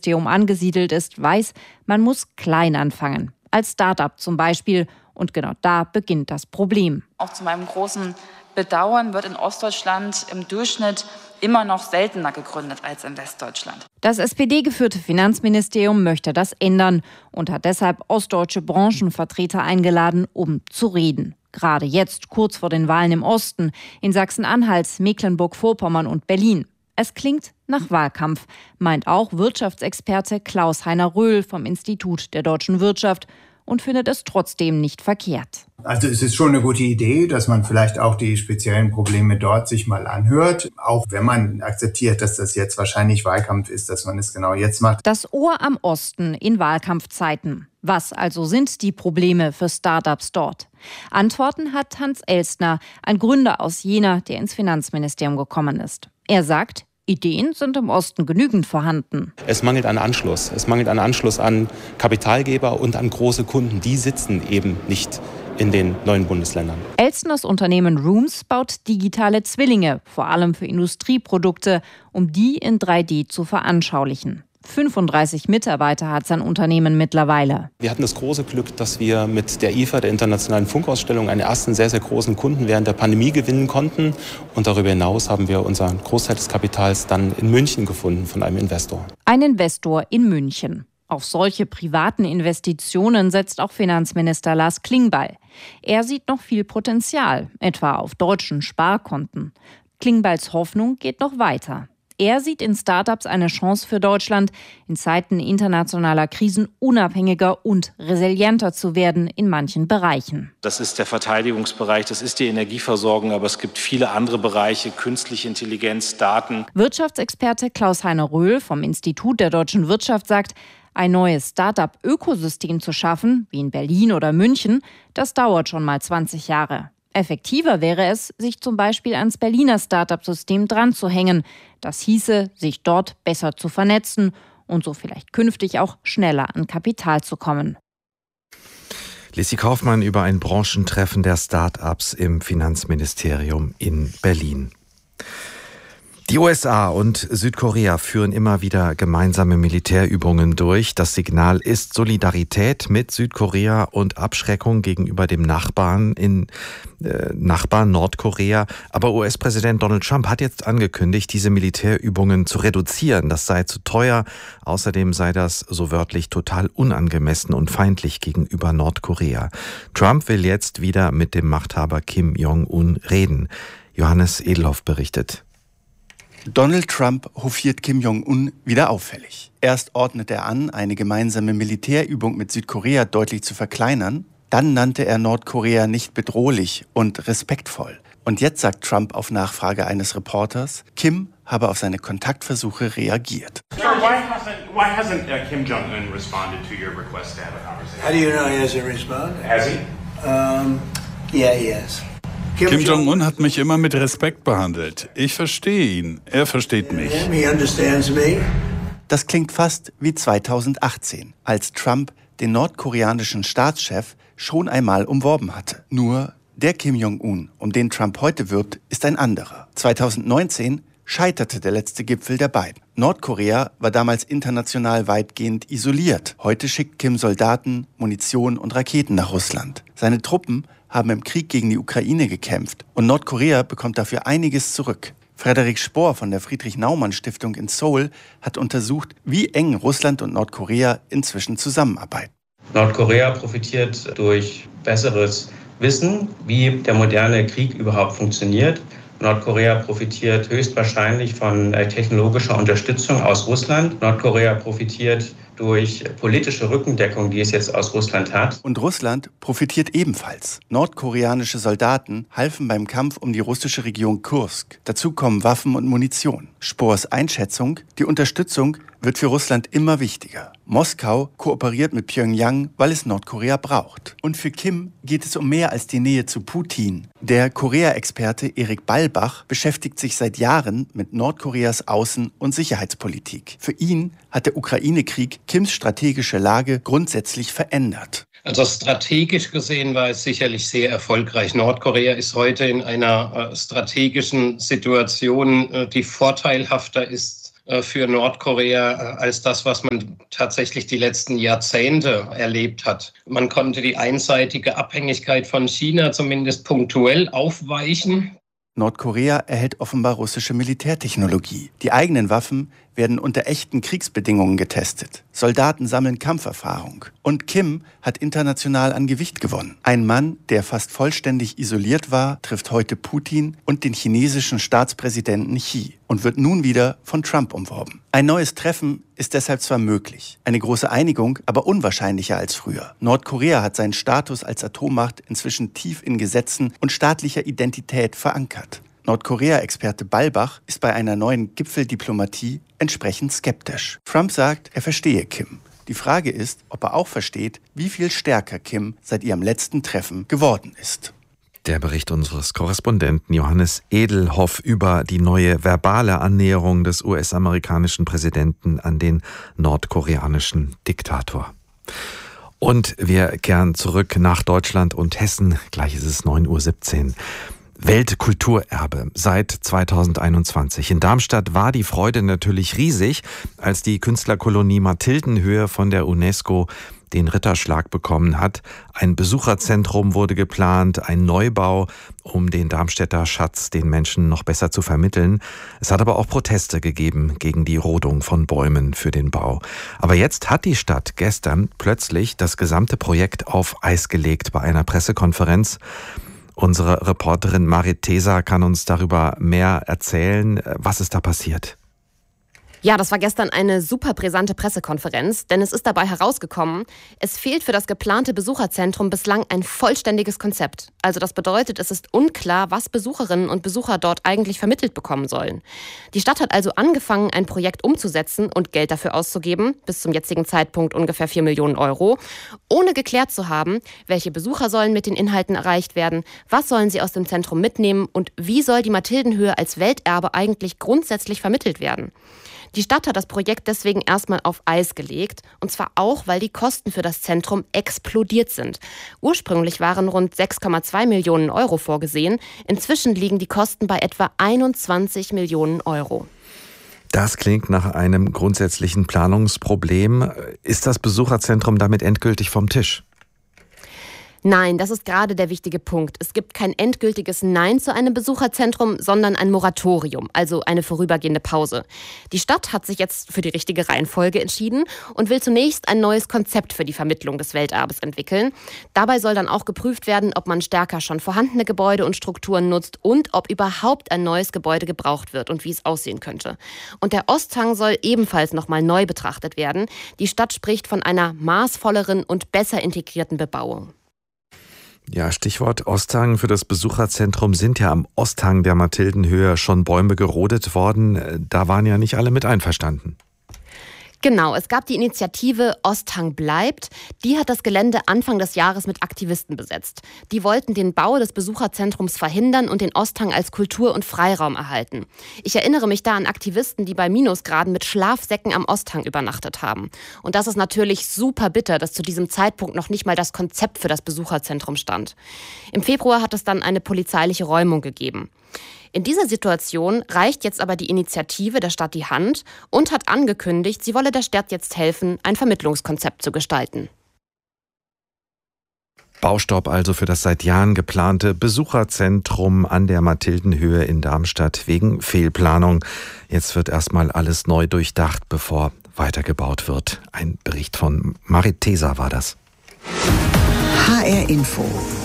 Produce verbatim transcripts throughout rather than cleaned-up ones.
Finanzministerium angesiedelt ist, weiß, man muss klein anfangen. Als Start-up zum Beispiel. Und genau da beginnt das Problem. Auch zu meinem großen Bedauern wird in Ostdeutschland im Durchschnitt immer noch seltener gegründet als in Westdeutschland. Das S P D-geführte Finanzministerium möchte das ändern und hat deshalb ostdeutsche Branchenvertreter eingeladen, um zu reden. Gerade jetzt, kurz vor den Wahlen im Osten, in Sachsen-Anhalt, Mecklenburg-Vorpommern und Berlin. Es klingt nach Wahlkampf, meint auch Wirtschaftsexperte Klaus-Heiner Röhl vom Institut der deutschen Wirtschaft und findet es trotzdem nicht verkehrt. Also es ist schon eine gute Idee, dass man vielleicht auch die speziellen Probleme dort sich mal anhört. Auch wenn man akzeptiert, dass das jetzt wahrscheinlich Wahlkampf ist, dass man es genau jetzt macht. Das Ohr am Osten in Wahlkampfzeiten. Was also sind die Probleme für Startups dort? Antworten hat Hans Elstner, ein Gründer aus Jena, der ins Finanzministerium gekommen ist. Er sagt, Ideen sind im Osten genügend vorhanden. Es mangelt an Anschluss. Es mangelt an Anschluss an Kapitalgeber und an große Kunden. Die sitzen eben nicht in den neuen Bundesländern. Elstners Unternehmen Rooms baut digitale Zwillinge, vor allem für Industrieprodukte, um die in drei D zu veranschaulichen. fünfunddreißig Mitarbeiter hat sein Unternehmen mittlerweile. Wir hatten das große Glück, dass wir mit der I F A, der Internationalen Funkausstellung, einen ersten sehr, sehr großen Kunden während der Pandemie gewinnen konnten. Und darüber hinaus haben wir unseren Großteil des Kapitals dann in München gefunden von einem Investor. Ein Investor in München. Auf solche privaten Investitionen setzt auch Finanzminister Lars Klingbeil. Er sieht noch viel Potenzial, etwa auf deutschen Sparkonten. Klingbeils Hoffnung geht noch weiter. Er sieht in Startups eine Chance für Deutschland, in Zeiten internationaler Krisen unabhängiger und resilienter zu werden in manchen Bereichen. Das ist der Verteidigungsbereich, das ist die Energieversorgung, aber es gibt viele andere Bereiche, künstliche Intelligenz, Daten. Wirtschaftsexperte Klaus-Heiner Röhl vom Institut der deutschen Wirtschaft sagt, ein neues Start-up-Ökosystem zu schaffen, wie in Berlin oder München, das dauert schon mal zwanzig Jahre. Effektiver wäre es, sich zum Beispiel ans Berliner Start-up-System dran zu hängen. Das hieße, sich dort besser zu vernetzen und so vielleicht künftig auch schneller an Kapital zu kommen. Lissi Kaufmann über ein Branchentreffen der Start-ups im Finanzministerium in Berlin. Die U S A und Südkorea führen immer wieder gemeinsame Militärübungen durch. Das Signal ist Solidarität mit Südkorea und Abschreckung gegenüber dem Nachbarn in äh, Nachbarn Nordkorea. Aber U S-Präsident Donald Trump hat jetzt angekündigt, diese Militärübungen zu reduzieren. Das sei zu teuer. Außerdem sei das so wörtlich total unangemessen und feindlich gegenüber Nordkorea. Trump will jetzt wieder mit dem Machthaber Kim Jong-un reden. Johannes Edelhoff berichtet. Donald Trump hofiert Kim Jong-un wieder auffällig. Erst ordnet er an, eine gemeinsame Militärübung mit Südkorea deutlich zu verkleinern. Dann nannte er Nordkorea nicht bedrohlich und respektvoll. Und jetzt sagt Trump auf Nachfrage eines Reporters, Kim habe auf seine Kontaktversuche reagiert. Sir, why hasn't, why hasn't uh, Kim Jong-un responded to your request to have a conversation? How do you know he hasn't responded? Has he? Um, yeah, he has. Kim Jong-un hat mich immer mit Respekt behandelt. Ich verstehe ihn. Er versteht mich. Das klingt fast wie zweitausendachtzehn, als Trump den nordkoreanischen Staatschef schon einmal umworben hatte. Nur der Kim Jong-un, um den Trump heute wirbt, ist ein anderer. zweitausendneunzehn scheiterte der letzte Gipfel der beiden. Nordkorea war damals international weitgehend isoliert. Heute schickt Kim Soldaten, Munition und Raketen nach Russland. Seine Truppen haben im Krieg gegen die Ukraine gekämpft und Nordkorea bekommt dafür einiges zurück. Frederik Spohr von der Friedrich-Naumann-Stiftung in Seoul hat untersucht, wie eng Russland und Nordkorea inzwischen zusammenarbeiten. Nordkorea profitiert durch besseres Wissen, wie der moderne Krieg überhaupt funktioniert. Nordkorea profitiert höchstwahrscheinlich von technologischer Unterstützung aus Russland. Nordkorea profitiert durch politische Rückendeckung, die es jetzt aus Russland hat. Und Russland profitiert ebenfalls. Nordkoreanische Soldaten halfen beim Kampf um die russische Region Kursk. Dazu kommen Waffen und Munition. Spohrs Einschätzung, die Unterstützung wird für Russland immer wichtiger. Moskau kooperiert mit Pyongyang, weil es Nordkorea braucht. Und für Kim geht es um mehr als die Nähe zu Putin. Der Korea-Experte Erik Ballbach beschäftigt sich seit Jahren mit Nordkoreas Außen- und Sicherheitspolitik. Für ihn hat der Ukraine-Krieg Kims strategische Lage grundsätzlich verändert. Also strategisch gesehen war es sicherlich sehr erfolgreich. Nordkorea ist heute in einer äh, strategischen Situation, äh, die vorteilhafter ist für Nordkorea als das, was man tatsächlich die letzten Jahrzehnte erlebt hat. Man konnte die einseitige Abhängigkeit von China zumindest punktuell aufweichen. Nordkorea erhält offenbar russische Militärtechnologie. Die eigenen Waffen werden unter echten Kriegsbedingungen getestet. Soldaten sammeln Kampferfahrung. Und Kim hat international an Gewicht gewonnen. Ein Mann, der fast vollständig isoliert war, trifft heute Putin und den chinesischen Staatspräsidenten Xi und wird nun wieder von Trump umworben. Ein neues Treffen ist deshalb zwar möglich, eine große Einigung aber unwahrscheinlicher als früher. Nordkorea hat seinen Status als Atommacht inzwischen tief in Gesetzen und staatlicher Identität verankert. Nordkorea-Experte Ballbach ist bei einer neuen Gipfeldiplomatie entsprechend skeptisch. Trump sagt, er verstehe Kim. Die Frage ist, ob er auch versteht, wie viel stärker Kim seit ihrem letzten Treffen geworden ist. Der Bericht unseres Korrespondenten Johannes Edelhoff über die neue verbale Annäherung des U S-amerikanischen Präsidenten an den nordkoreanischen Diktator. Und wir kehren zurück nach Deutschland und Hessen. Gleich ist es neun Uhr siebzehn. Weltkulturerbe seit zweitausendeinundzwanzig. In Darmstadt war die Freude natürlich riesig, als die Künstlerkolonie Mathildenhöhe von der UNESCO den Ritterschlag bekommen hat. Ein Besucherzentrum wurde geplant, ein Neubau, um den Darmstädter Schatz den Menschen noch besser zu vermitteln. Es hat aber auch Proteste gegeben gegen die Rodung von Bäumen für den Bau. Aber jetzt hat die Stadt gestern plötzlich das gesamte Projekt auf Eis gelegt bei einer Pressekonferenz. Unsere Reporterin Marit Theser kann uns darüber mehr erzählen. Was ist da passiert? Ja, das war gestern eine super brisante Pressekonferenz, denn es ist dabei herausgekommen, es fehlt für das geplante Besucherzentrum bislang ein vollständiges Konzept. Also das bedeutet, es ist unklar, was Besucherinnen und Besucher dort eigentlich vermittelt bekommen sollen. Die Stadt hat also angefangen, ein Projekt umzusetzen und Geld dafür auszugeben, bis zum jetzigen Zeitpunkt ungefähr vier Millionen Euro, ohne geklärt zu haben, welche Besucher sollen mit den Inhalten erreicht werden, was sollen sie aus dem Zentrum mitnehmen und wie soll die Mathildenhöhe als Welterbe eigentlich grundsätzlich vermittelt werden. Die Stadt hat das Projekt deswegen erstmal auf Eis gelegt, und zwar auch, weil die Kosten für das Zentrum explodiert sind. Ursprünglich waren rund sechs Komma zwei Millionen Euro vorgesehen, inzwischen liegen die Kosten bei etwa einundzwanzig Millionen Euro. Das klingt nach einem grundsätzlichen Planungsproblem. Ist das Besucherzentrum damit endgültig vom Tisch? Nein, das ist gerade der wichtige Punkt. Es gibt kein endgültiges Nein zu einem Besucherzentrum, sondern ein Moratorium, also eine vorübergehende Pause. Die Stadt hat sich jetzt für die richtige Reihenfolge entschieden und will zunächst ein neues Konzept für die Vermittlung des Welterbes entwickeln. Dabei soll dann auch geprüft werden, ob man stärker schon vorhandene Gebäude und Strukturen nutzt und ob überhaupt ein neues Gebäude gebraucht wird und wie es aussehen könnte. Und der Osthang soll ebenfalls nochmal neu betrachtet werden. Die Stadt spricht von einer maßvolleren und besser integrierten Bebauung. Ja, Stichwort Osthang. Für das Besucherzentrum sind ja am Osthang der Mathildenhöhe schon Bäume gerodet worden. Da waren ja nicht alle mit einverstanden. Genau, es gab die Initiative Osthang bleibt. Die hat das Gelände Anfang des Jahres mit Aktivisten besetzt. Die wollten den Bau des Besucherzentrums verhindern und den Osthang als Kultur- und Freiraum erhalten. Ich erinnere mich da an Aktivisten, die bei Minusgraden mit Schlafsäcken am Osthang übernachtet haben. Und das ist natürlich super bitter, dass zu diesem Zeitpunkt noch nicht mal das Konzept für das Besucherzentrum stand. Im Februar hat es dann eine polizeiliche Räumung gegeben. In dieser Situation reicht jetzt aber die Initiative der Stadt die Hand und hat angekündigt, sie wolle der Stadt jetzt helfen, ein Vermittlungskonzept zu gestalten. Baustopp also für das seit Jahren geplante Besucherzentrum an der Mathildenhöhe in Darmstadt wegen Fehlplanung. Jetzt wird erstmal alles neu durchdacht, bevor weitergebaut wird. Ein Bericht von Marit Theser war das. H R Info.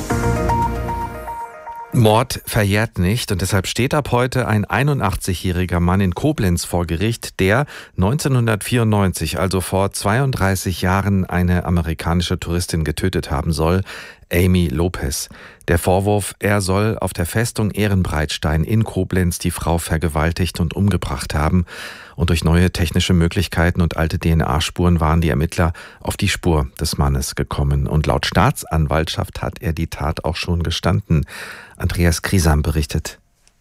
Mord verjährt nicht und deshalb steht ab heute ein einundachtzigjähriger Mann in Koblenz vor Gericht, der neunzehnhundertvierundneunzig, also vor zweiunddreißig Jahren, eine amerikanische Touristin getötet haben soll, Amy Lopez. Der Vorwurf, er soll auf der Festung Ehrenbreitstein in Koblenz die Frau vergewaltigt und umgebracht haben. Und durch neue technische Möglichkeiten und alte D N A-Spuren waren die Ermittler auf die Spur des Mannes gekommen. Und laut Staatsanwaltschaft hat er die Tat auch schon gestanden. Andreas Kriesam berichtet.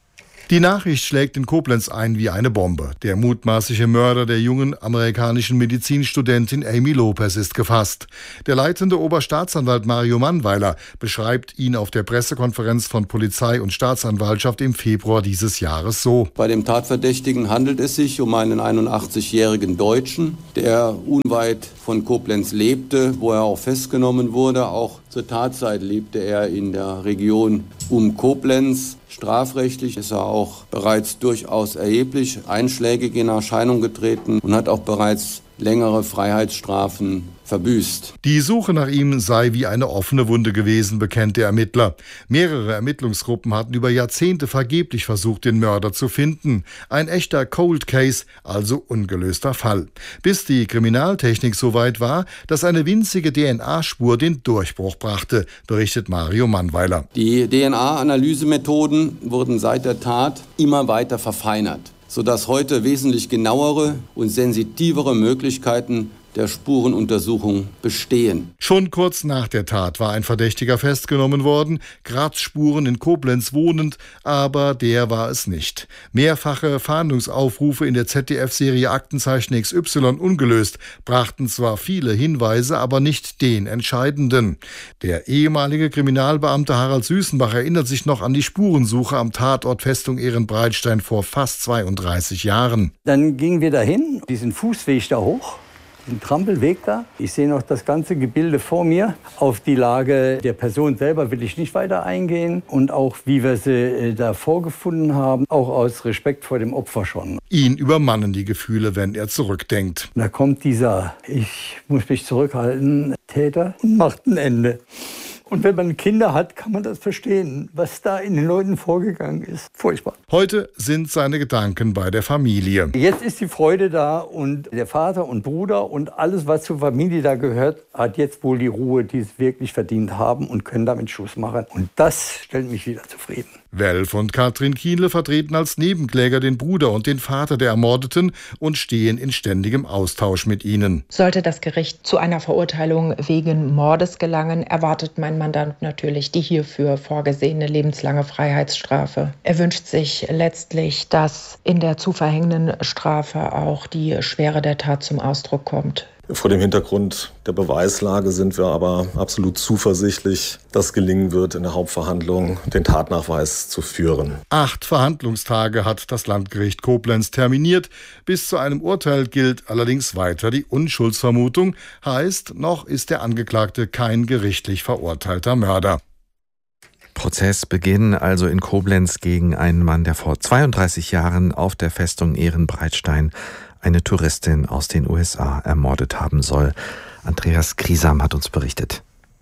Die Nachricht schlägt in Koblenz ein wie eine Bombe. Der mutmaßliche Mörder der jungen amerikanischen Medizinstudentin Amy Lopez ist gefasst. Der leitende Oberstaatsanwalt Mario Mannweiler beschreibt ihn auf der Pressekonferenz von Polizei und Staatsanwaltschaft im Februar dieses Jahres so. Bei dem Tatverdächtigen handelt es sich um einen einundachtzigjährigen Deutschen, der unweit von Koblenz lebte, wo er auch festgenommen wurde. Auch zur Tatzeit lebte er in der Region um Koblenz. Strafrechtlich ist er auch bereits durchaus erheblich einschlägig in Erscheinung getreten und hat auch bereits längere Freiheitsstrafen verbüßt. Die Suche nach ihm sei wie eine offene Wunde gewesen, bekennt der Ermittler. Mehrere Ermittlungsgruppen hatten über Jahrzehnte vergeblich versucht, den Mörder zu finden. Ein echter Cold Case, also ungelöster Fall. Bis die Kriminaltechnik so weit war, dass eine winzige D N A-Spur den Durchbruch brachte, berichtet Mario Mannweiler. Die D N A-Analysemethoden wurden seit der Tat immer weiter verfeinert, sodass heute wesentlich genauere und sensitivere Möglichkeiten der Spurenuntersuchung bestehen. Schon kurz nach der Tat war ein Verdächtiger festgenommen worden, Kratzspuren in Koblenz wohnend, aber der war es nicht. Mehrfache Fahndungsaufrufe in der Z D F-Serie Aktenzeichen X Y ungelöst, brachten zwar viele Hinweise, aber nicht den entscheidenden. Der ehemalige Kriminalbeamte Harald Süßenbach erinnert sich noch an die Spurensuche am Tatort Festung Ehrenbreitstein vor fast zweiunddreißig Jahren. Dann gingen wir dahin, diesen Fußweg da hoch. Ein Trampelweg da. Ich sehe noch das ganze Gebilde vor mir. Auf die Lage der Person selber will ich nicht weiter eingehen. Und auch, wie wir sie da vorgefunden haben, auch aus Respekt vor dem Opfer schon. Ihn übermannen die Gefühle, wenn er zurückdenkt. Da kommt dieser, ich muss mich zurückhalten, Täter und macht ein Ende. Und wenn man Kinder hat, kann man das verstehen, was da in den Leuten vorgegangen ist. Furchtbar. Heute sind seine Gedanken bei der Familie. Jetzt ist die Freude da und der Vater und Bruder und alles, was zur Familie da gehört, hat jetzt wohl die Ruhe, die es wirklich verdient haben und können damit Schluss machen. Und das stellt mich wieder zufrieden. Welf und Katrin Kienle vertreten als Nebenkläger den Bruder und den Vater der Ermordeten und stehen in ständigem Austausch mit ihnen. Sollte das Gericht zu einer Verurteilung wegen Mordes gelangen, erwartet mein Mandant natürlich die hierfür vorgesehene lebenslange Freiheitsstrafe. Er wünscht sich letztlich, dass in der zu verhängenden Strafe auch die Schwere der Tat zum Ausdruck kommt. Vor dem Hintergrund der Beweislage sind wir aber absolut zuversichtlich, dass es gelingen wird, in der Hauptverhandlung den Tatnachweis zu führen. Acht Verhandlungstage hat das Landgericht Koblenz terminiert. Bis zu einem Urteil gilt allerdings weiter die Unschuldsvermutung. Heißt, noch ist der Angeklagte kein gerichtlich verurteilter Mörder. Prozessbeginn also in Koblenz gegen einen Mann, der vor zweiunddreißig Jahren auf der Festung Ehrenbreitstein eine Touristin aus den U S A ermordet haben soll. Andreas Griesam hat uns berichtet.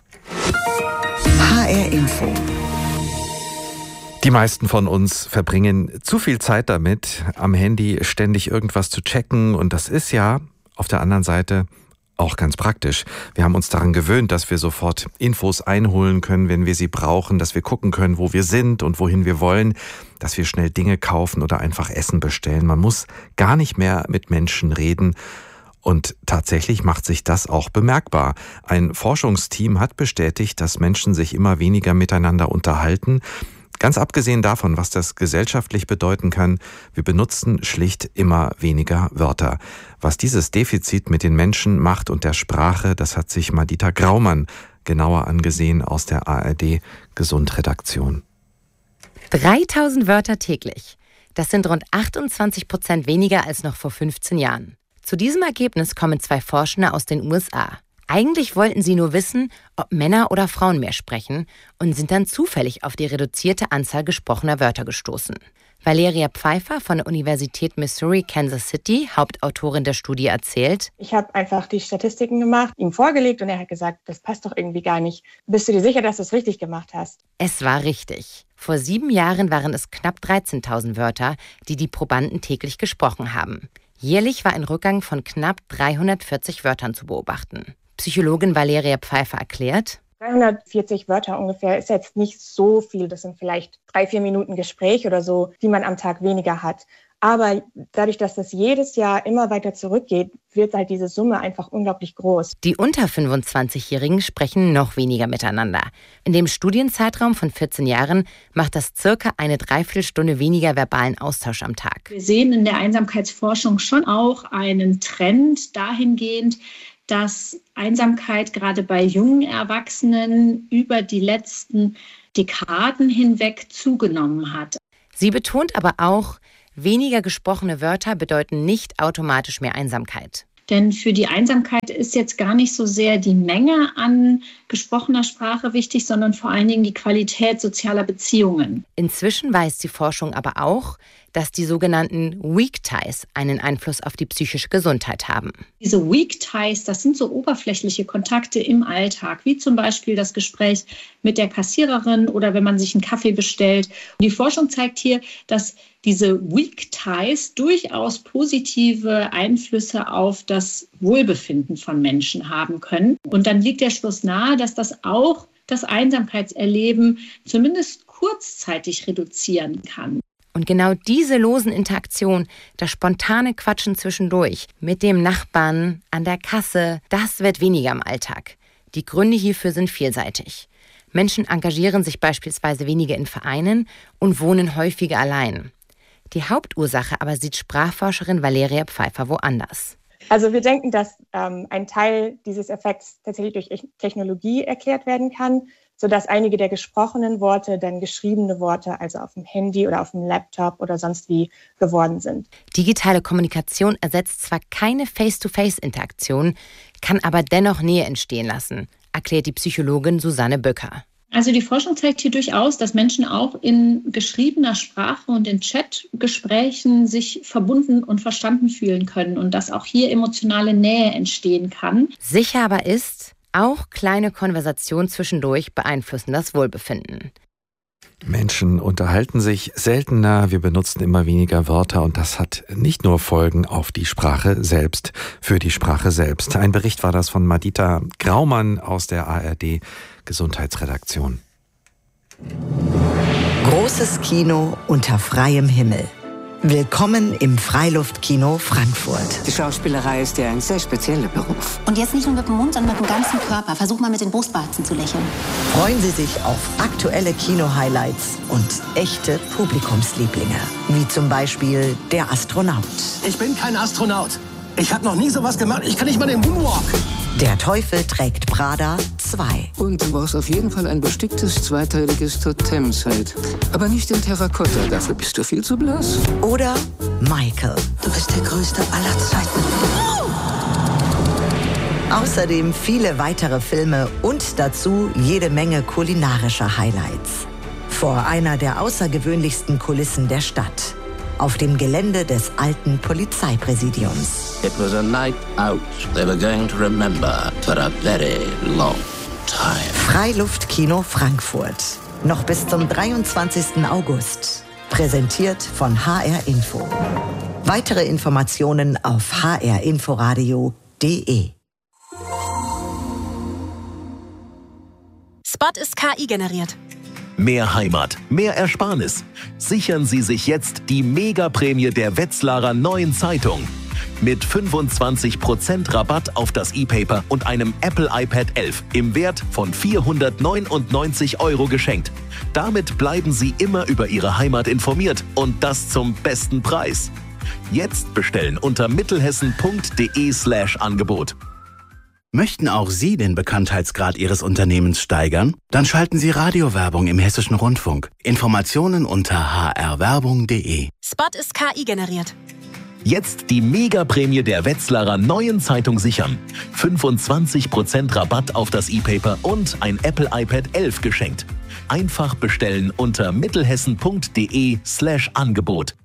H R Info. Die meisten von uns verbringen zu viel Zeit damit, am Handy ständig irgendwas zu checken. Und das ist ja auf der anderen Seite auch ganz praktisch. Wir haben uns daran gewöhnt, dass wir sofort Infos einholen können, wenn wir sie brauchen, dass wir gucken können, wo wir sind und wohin wir wollen, dass wir schnell Dinge kaufen oder einfach Essen bestellen. Man muss gar nicht mehr mit Menschen reden. Und tatsächlich macht sich das auch bemerkbar. Ein Forschungsteam hat bestätigt, dass Menschen sich immer weniger miteinander unterhalten. Ganz abgesehen davon, was das gesellschaftlich bedeuten kann, wir benutzen schlicht immer weniger Wörter. Was dieses Defizit mit den Menschen macht und der Sprache, das hat sich Madita Graumann genauer angesehen aus der A R D Gesundredaktion. dreitausend Wörter täglich. Das sind rund achtundzwanzig Prozent weniger als noch vor fünfzehn Jahren. Zu diesem Ergebnis kommen zwei Forschende aus den U S A. Eigentlich wollten sie nur wissen, ob Männer oder Frauen mehr sprechen und sind dann zufällig auf die reduzierte Anzahl gesprochener Wörter gestoßen. Valeria Pfeiffer von der Universität Missouri, Kansas City, Hauptautorin der Studie, erzählt: Ich habe einfach die Statistiken gemacht, ihm vorgelegt und er hat gesagt, das passt doch irgendwie gar nicht. Bist du dir sicher, dass du es richtig gemacht hast? Es war richtig. Vor sieben Jahren waren es knapp dreizehntausend Wörter, die die Probanden täglich gesprochen haben. Jährlich war ein Rückgang von knapp dreihundertvierzig Wörtern zu beobachten. Psychologin Valeria Pfeiffer erklärt: dreihundertvierzig Wörter ungefähr ist jetzt nicht so viel. Das sind vielleicht drei, vier Minuten Gespräch oder so, die man am Tag weniger hat. Aber dadurch, dass das jedes Jahr immer weiter zurückgeht, wird halt diese Summe einfach unglaublich groß. Die unter fünfundzwanzigjährigen sprechen noch weniger miteinander. In dem Studienzeitraum von vierzehn Jahren macht das circa eine Dreiviertelstunde weniger verbalen Austausch am Tag. Wir sehen in der Einsamkeitsforschung schon auch einen Trend dahingehend, dass Einsamkeit gerade bei jungen Erwachsenen über die letzten Dekaden hinweg zugenommen hat. Sie betont aber auch, weniger gesprochene Wörter bedeuten nicht automatisch mehr Einsamkeit. Denn für die Einsamkeit ist jetzt gar nicht so sehr die Menge an gesprochener Sprache wichtig, sondern vor allen Dingen die Qualität sozialer Beziehungen. Inzwischen weiß die Forschung aber auch, dass die sogenannten Weak Ties einen Einfluss auf die psychische Gesundheit haben. Diese Weak Ties, das sind so oberflächliche Kontakte im Alltag, wie zum Beispiel das Gespräch mit der Kassiererin oder wenn man sich einen Kaffee bestellt. Und die Forschung zeigt hier, dass diese Weak Ties durchaus positive Einflüsse auf das Wohlbefinden von Menschen haben können. Und dann liegt der Schluss nahe, dass das auch das Einsamkeitserleben zumindest kurzzeitig reduzieren kann. Und genau diese losen Interaktionen, das spontane Quatschen zwischendurch, mit dem Nachbarn, an der Kasse, das wird weniger im Alltag. Die Gründe hierfür sind vielseitig. Menschen engagieren sich beispielsweise weniger in Vereinen und wohnen häufiger allein. Die Hauptursache aber sieht Sprachforscherin Valeria Pfeiffer woanders. Also wir denken, dass ähm, ein Teil dieses Effekts tatsächlich durch Technologie erklärt werden kann, sodass einige der gesprochenen Worte dann geschriebene Worte, also auf dem Handy oder auf dem Laptop oder sonst wie geworden sind. Digitale Kommunikation ersetzt zwar keine Face-to-Face-Interaktion, kann aber dennoch Nähe entstehen lassen, erklärt die Psychologin Susanne Böcker. Also die Forschung zeigt hier durchaus, dass Menschen auch in geschriebener Sprache und in Chatgesprächen sich verbunden und verstanden fühlen können und dass auch hier emotionale Nähe entstehen kann. Sicher aber ist, auch kleine Konversationen zwischendurch beeinflussen das Wohlbefinden. Menschen unterhalten sich seltener, wir benutzen immer weniger Wörter und das hat nicht nur Folgen auf die Sprache selbst, für die Sprache selbst. Ein Bericht war das von Madita Graumann aus der A R D Gesundheitsredaktion. Großes Kino unter freiem Himmel. Willkommen im Freiluftkino Frankfurt. Die Schauspielerei ist ja ein sehr spezieller Beruf. Und jetzt nicht nur mit dem Mund, sondern mit dem ganzen Körper. Versuch mal mit den Brustwarzen zu lächeln. Freuen Sie sich auf aktuelle Kino-Highlights und echte Publikumslieblinge. Wie zum Beispiel der Astronaut. Ich bin kein Astronaut. Ich habe noch nie sowas gemacht. Ich kann nicht mal den Moonwalk. Der Teufel trägt Prada zwei. Und du brauchst auf jeden Fall ein besticktes zweiteiliges Totemset. Aber nicht in Terrakotta, dafür bist du viel zu blass. Oder Michael. Du bist der Größte aller Zeiten. Außerdem viele weitere Filme und dazu jede Menge kulinarischer Highlights. Vor einer der außergewöhnlichsten Kulissen der Stadt. Auf dem Gelände des alten Polizeipräsidiums. It was a night out they were going to remember for a very long time. Freiluftkino Frankfurt. Noch bis zum dreiundzwanzigsten August. Präsentiert von H R Info. Weitere Informationen auf h r inforadio punkt d e. Spot ist K I generiert. Mehr Heimat, mehr Ersparnis. Sichern Sie sich jetzt die Mega-Prämie der Wetzlarer Neuen Zeitung. Mit fünfundzwanzig Prozent Rabatt auf das E-Paper und einem Apple iPad elf im Wert von vierhundertneunundneunzig Euro geschenkt. Damit bleiben Sie immer über Ihre Heimat informiert und das zum besten Preis. Jetzt bestellen unter mittelhessen punkt d e slash Angebot. Möchten auch Sie den Bekanntheitsgrad Ihres Unternehmens steigern? Dann schalten Sie Radiowerbung im Hessischen Rundfunk. Informationen unter h r werbung punkt d e. Spot ist K I generiert. Jetzt die Mega-Prämie der Wetzlarer Neuen Zeitung sichern. fünfundzwanzig Prozent Rabatt auf das E-Paper und ein Apple iPad elf geschenkt. Einfach bestellen unter mittelhessen punkt d e slash Angebot.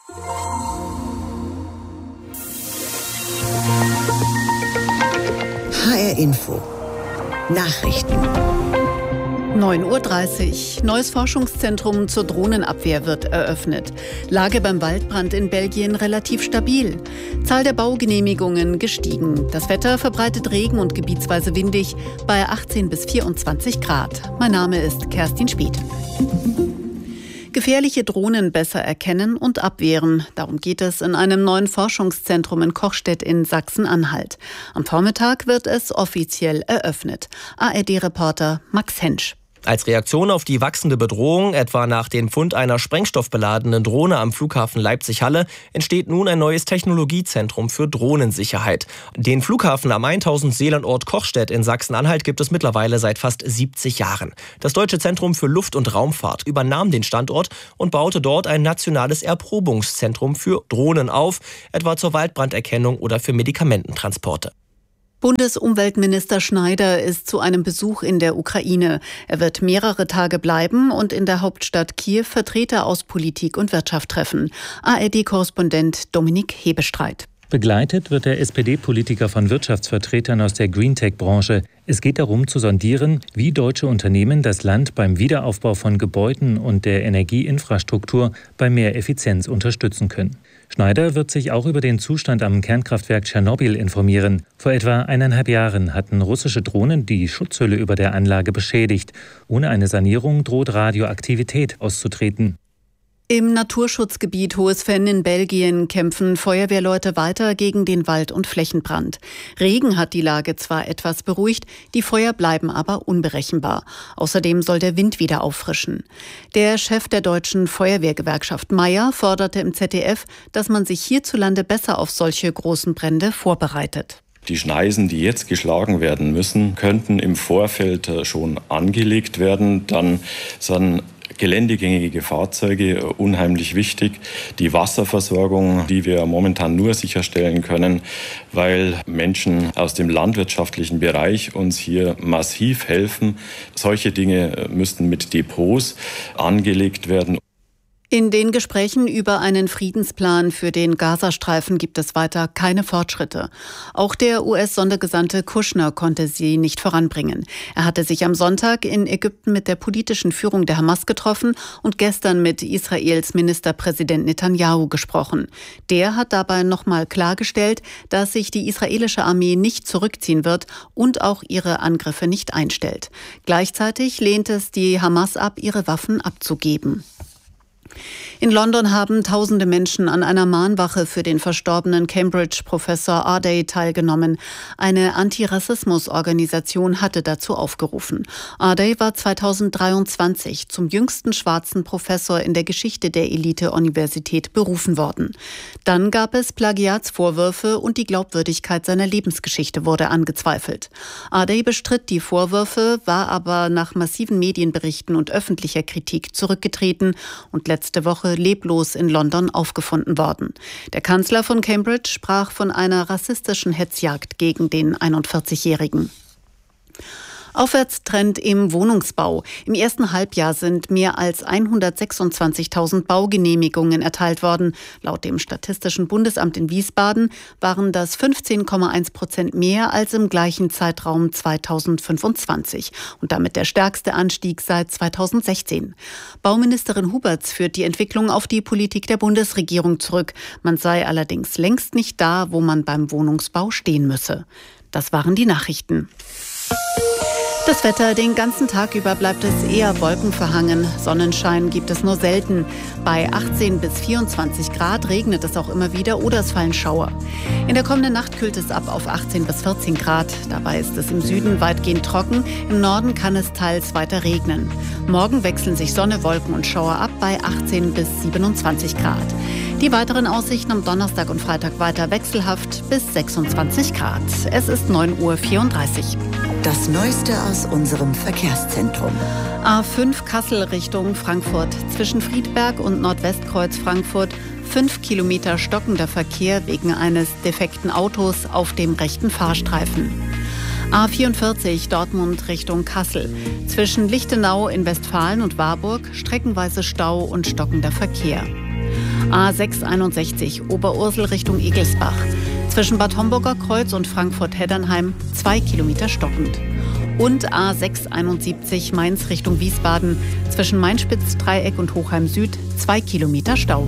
H R Info. Nachrichten. neun Uhr dreißig. Neues Forschungszentrum zur Drohnenabwehr wird eröffnet. Lage beim Waldbrand in Belgien relativ stabil. Zahl der Baugenehmigungen gestiegen. Das Wetter verbreitet Regen und gebietsweise windig bei achtzehn bis vierundzwanzig Grad. Mein Name ist Kerstin Spieth. Gefährliche Drohnen besser erkennen und abwehren. Darum geht es in einem neuen Forschungszentrum in Kochstedt in Sachsen-Anhalt. Am Vormittag wird es offiziell eröffnet. A R D-Reporter Max Hensch. Als Reaktion auf die wachsende Bedrohung, etwa nach dem Fund einer sprengstoffbeladenen Drohne am Flughafen Leipzig-Halle, entsteht nun ein neues Technologiezentrum für Drohnensicherheit. Den Flughafen am tausend Seelandort Kochstedt in Sachsen-Anhalt gibt es mittlerweile seit fast siebzig Jahren. Das Deutsche Zentrum für Luft- und Raumfahrt übernahm den Standort und baute dort ein nationales Erprobungszentrum für Drohnen auf, etwa zur Waldbranderkennung oder für Medikamententransporte. Bundesumweltminister Schneider ist zu einem Besuch in der Ukraine. Er wird mehrere Tage bleiben und in der Hauptstadt Kiew Vertreter aus Politik und Wirtschaft treffen. A R D-Korrespondent Dominik Hebestreit. Begleitet wird der S P D-Politiker von Wirtschaftsvertretern aus der Greentech-Branche. Es geht darum zu sondieren, wie deutsche Unternehmen das Land beim Wiederaufbau von Gebäuden und der Energieinfrastruktur bei mehr Effizienz unterstützen können. Schneider wird sich auch über den Zustand am Kernkraftwerk Tschernobyl informieren. Vor etwa eineinhalb Jahren hatten russische Drohnen die Schutzhülle über der Anlage beschädigt. Ohne eine Sanierung droht Radioaktivität auszutreten. Im Naturschutzgebiet Hohes Venn in Belgien kämpfen Feuerwehrleute weiter gegen den Wald- und Flächenbrand. Regen hat die Lage zwar etwas beruhigt, die Feuer bleiben aber unberechenbar. Außerdem soll der Wind wieder auffrischen. Der Chef der deutschen Feuerwehrgewerkschaft Meier forderte im Z D F, dass man sich hierzulande besser auf solche großen Brände vorbereitet. Die Schneisen, die jetzt geschlagen werden müssen, könnten im Vorfeld schon angelegt werden. Dann sind geländegängige Fahrzeuge unheimlich wichtig. Die Wasserversorgung, die wir momentan nur sicherstellen können, weil Menschen aus dem landwirtschaftlichen Bereich uns hier massiv helfen. Solche Dinge müssten mit Depots angelegt werden. In den Gesprächen über einen Friedensplan für den Gazastreifen gibt es weiter keine Fortschritte. Auch der U S-Sondergesandte Kushner konnte sie nicht voranbringen. Er hatte sich am Sonntag in Ägypten mit der politischen Führung der Hamas getroffen und gestern mit Israels Ministerpräsident Netanyahu gesprochen. Der hat dabei nochmal klargestellt, dass sich die israelische Armee nicht zurückziehen wird und auch ihre Angriffe nicht einstellt. Gleichzeitig lehnt es die Hamas ab, ihre Waffen abzugeben. In London haben tausende Menschen an einer Mahnwache für den verstorbenen Cambridge-Professor Ardey teilgenommen. Eine Antirassismus-Organisation hatte dazu aufgerufen. Ardey war zweitausenddreiundzwanzig zum jüngsten schwarzen Professor in der Geschichte der Elite-Universität berufen worden. Dann gab es Plagiatsvorwürfe und die Glaubwürdigkeit seiner Lebensgeschichte wurde angezweifelt. Ardey bestritt die Vorwürfe, war aber nach massiven Medienberichten und öffentlicher Kritik zurückgetreten und letzte Woche leblos in London aufgefunden worden. Der Kanzler von Cambridge sprach von einer rassistischen Hetzjagd gegen den einundvierzigjährigen. Aufwärtstrend im Wohnungsbau. Im ersten Halbjahr sind mehr als hundertsechsundzwanzigtausend Baugenehmigungen erteilt worden. Laut dem Statistischen Bundesamt in Wiesbaden waren das fünfzehn Komma eins Prozent mehr als im gleichen Zeitraum zweitausendfünfundzwanzig und damit der stärkste Anstieg seit zweitausendsechzehn. Bauministerin Huberts führt die Entwicklung auf die Politik der Bundesregierung zurück. Man sei allerdings längst nicht da, wo man beim Wohnungsbau stehen müsse. Das waren die Nachrichten. Das Wetter, den ganzen Tag über bleibt es eher wolkenverhangen. Sonnenschein gibt es nur selten. Bei achtzehn bis vierundzwanzig Grad regnet es auch immer wieder oder es fallen Schauer. In der kommenden Nacht kühlt es ab auf achtzehn bis vierzehn Grad. Dabei ist es im Süden weitgehend trocken. Im Norden kann es teils weiter regnen. Morgen wechseln sich Sonne, Wolken und Schauer ab bei achtzehn bis siebenundzwanzig Grad. Die weiteren Aussichten am Donnerstag und Freitag weiter wechselhaft bis sechsundzwanzig Grad. Es ist neun Uhr vierunddreißig. Das Neueste aus unserem Verkehrszentrum. A fünf Kassel Richtung Frankfurt. Zwischen Friedberg und Nordwestkreuz Frankfurt fünf Kilometer stockender Verkehr wegen eines defekten Autos auf dem rechten Fahrstreifen. A vierundvierzig Dortmund Richtung Kassel. Zwischen Lichtenau in Westfalen und Warburg streckenweise Stau und stockender Verkehr. A sechshunderteinundsechzig Oberursel Richtung Egelsbach. Zwischen Bad Homburger Kreuz und Frankfurt-Heddernheim zwei Kilometer stockend. Und A sechshunderteinundsiebzig Mainz Richtung Wiesbaden. Zwischen Mainspitz-Dreieck und Hochheim Süd zwei Kilometer Stau.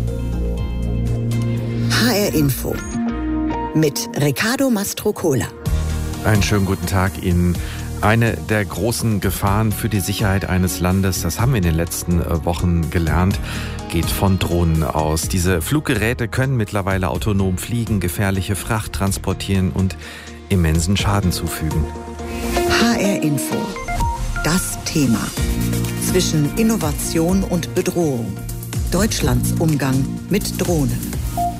H R Info mit Riccardo Mastrocola. Einen schönen guten Tag Ihnen. Eine der großen Gefahren für die Sicherheit eines Landes, das haben wir in den letzten Wochen gelernt, geht von Drohnen aus. Diese Fluggeräte können mittlerweile autonom fliegen, gefährliche Fracht transportieren und immensen Schaden zufügen. H R Info. Das Thema. Zwischen Innovation und Bedrohung. Deutschlands Umgang mit Drohnen.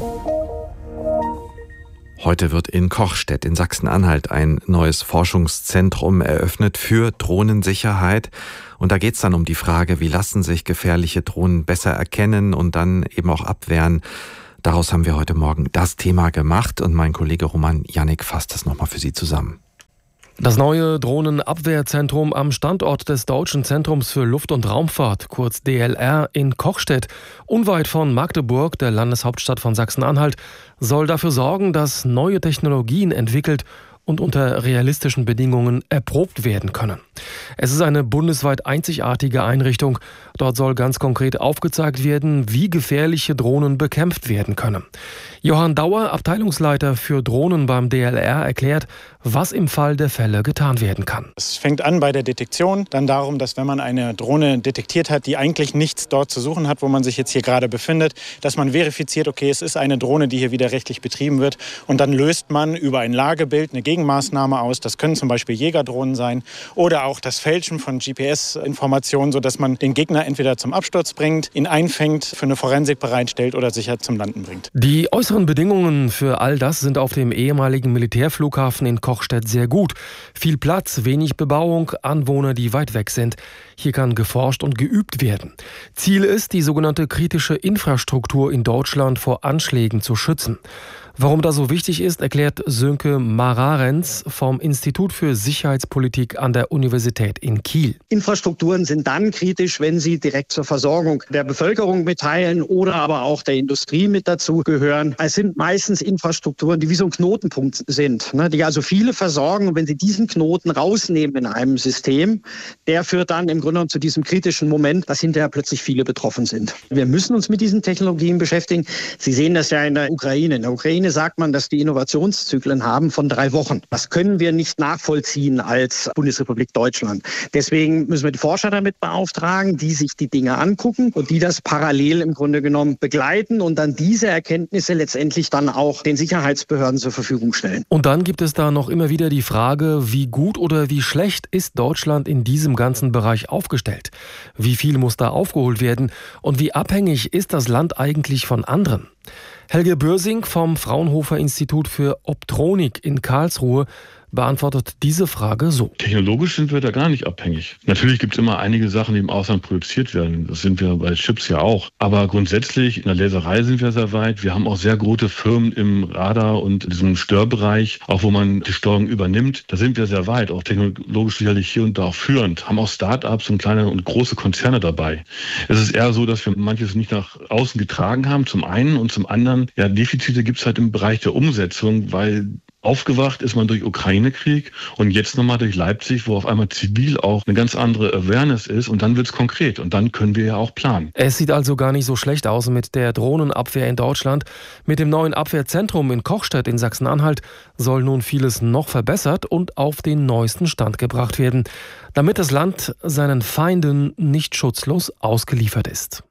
Heute wird in Kochstedt in Sachsen-Anhalt ein neues Forschungszentrum eröffnet für Drohnensicherheit. Und da geht es dann um die Frage, wie lassen sich gefährliche Drohnen besser erkennen und dann eben auch abwehren. Daraus haben wir heute Morgen das Thema gemacht und mein Kollege Roman Jannik fasst das nochmal für Sie zusammen. Das neue Drohnenabwehrzentrum am Standort des Deutschen Zentrums für Luft- und Raumfahrt, kurz D L R, in Kochstedt, unweit von Magdeburg, der Landeshauptstadt von Sachsen-Anhalt, soll dafür sorgen, dass neue Technologien entwickelt und unter realistischen Bedingungen erprobt werden können. Es ist eine bundesweit einzigartige Einrichtung. Dort soll ganz konkret aufgezeigt werden, wie gefährliche Drohnen bekämpft werden können. Johann Dauer, Abteilungsleiter für Drohnen beim D L R, erklärt, was im Fall der Fälle getan werden kann. Es fängt an bei der Detektion, dann darum, dass wenn man eine Drohne detektiert hat, die eigentlich nichts dort zu suchen hat, wo man sich jetzt hier gerade befindet, dass man verifiziert, okay, es ist eine Drohne, die hier widerrechtlich betrieben wird, und dann löst man über ein Lagebild eine Gegenmaßnahme aus. Das können zum Beispiel Jägerdrohnen sein oder auch das Fälschen von G P S-Informationen, sodass man den Gegner entweder zum Absturz bringt, ihn einfängt, für eine Forensik bereitstellt oder sicher zum Landen bringt. Die äußeren Bedingungen für all das sind auf dem ehemaligen Militärflughafen in Kochstedt sehr gut. Viel Platz, wenig Bebauung, Anwohner, die weit weg sind. Hier kann geforscht und geübt werden. Ziel ist, die sogenannte kritische Infrastruktur in Deutschland vor Anschlägen zu schützen. Warum das so wichtig ist, erklärt Sönke Mararenz vom Institut für Sicherheitspolitik an der Universität in Kiel. Infrastrukturen sind dann kritisch, wenn sie direkt zur Versorgung der Bevölkerung mitteilen oder aber auch der Industrie mit dazu gehören. Es sind meistens Infrastrukturen, die wie so ein Knotenpunkt sind, die also viele versorgen. Und wenn sie diesen Knoten rausnehmen in einem System, der führt dann im Grunde genommen zu diesem kritischen Moment, dass hinterher plötzlich viele betroffen sind. Wir müssen uns mit diesen Technologien beschäftigen. Sie sehen das ja in der Ukraine. In der Ukraine sagt man, dass die Innovationszyklen haben von drei Wochen. Das können wir nicht nachvollziehen als Bundesrepublik Deutschland. Deswegen müssen wir die Forscher damit beauftragen, die sich die Dinge angucken und die das parallel im Grunde genommen begleiten und dann diese Erkenntnisse letztendlich dann auch den Sicherheitsbehörden zur Verfügung stellen. Und dann gibt es da noch immer wieder die Frage, wie gut oder wie schlecht ist Deutschland in diesem ganzen Bereich aufgestellt? Wie viel muss da aufgeholt werden? Und wie abhängig ist das Land eigentlich von anderen? Helge Börsing vom Fraunhofer Institut für Optronik in Karlsruhe beantwortet diese Frage so. Technologisch sind wir da gar nicht abhängig. Natürlich gibt es immer einige Sachen, die im Ausland produziert werden. Das sind wir bei Chips ja auch. Aber grundsätzlich in der Laserei sind wir sehr weit. Wir haben auch sehr gute Firmen im Radar- und diesem Störbereich, auch wo man die Steuerung übernimmt. Da sind wir sehr weit, auch technologisch sicherlich hier und da auch führend. Haben auch Start-ups und kleine und große Konzerne dabei. Es ist eher so, dass wir manches nicht nach außen getragen haben, zum einen. Und zum anderen, ja, Defizite gibt es halt im Bereich der Umsetzung, weil aufgewacht ist man durch Ukraine-Krieg und jetzt nochmal durch Leipzig, wo auf einmal zivil auch eine ganz andere Awareness ist, und dann wird es konkret und dann können wir ja auch planen. Es sieht also gar nicht so schlecht aus mit der Drohnenabwehr in Deutschland. Mit dem neuen Abwehrzentrum in Kochstedt in Sachsen-Anhalt soll nun vieles noch verbessert und auf den neuesten Stand gebracht werden, damit das Land seinen Feinden nicht schutzlos ausgeliefert ist.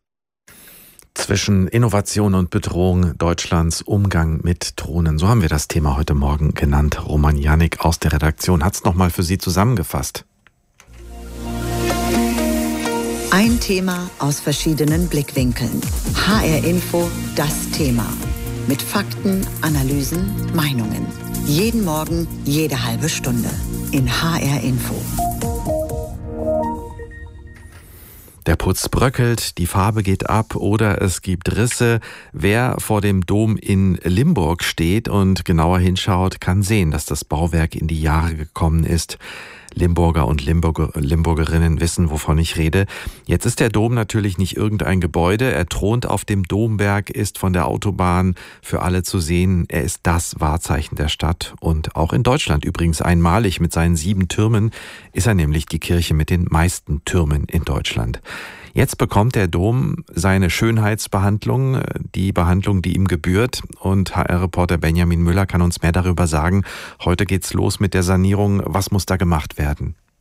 Zwischen Innovation und Bedrohung, Deutschlands Umgang mit Drohnen. So haben wir das Thema heute Morgen genannt. Roman Jannik aus der Redaktion hat es nochmal für Sie zusammengefasst. Ein Thema aus verschiedenen Blickwinkeln. H R Info, das Thema. Mit Fakten, Analysen, Meinungen. Jeden Morgen, jede halbe Stunde. In H R Info. Der Putz bröckelt, die Farbe geht ab oder es gibt Risse. Wer vor dem Dom in Limburg steht und genauer hinschaut, kann sehen, dass das Bauwerk in die Jahre gekommen ist. Limburger und Limburger, Limburgerinnen wissen, wovon ich rede. Jetzt ist der Dom natürlich nicht irgendein Gebäude. Er thront auf dem Domberg, ist von der Autobahn für alle zu sehen. Er ist das Wahrzeichen der Stadt und auch in Deutschland übrigens einmalig. Mit seinen sieben Türmen ist er nämlich die Kirche mit den meisten Türmen in Deutschland. Jetzt bekommt der Dom seine Schönheitsbehandlung, die Behandlung, die ihm gebührt. Und H R-Reporter Benjamin Müller kann uns mehr darüber sagen. Heute geht's los mit der Sanierung. Was muss da gemacht werden?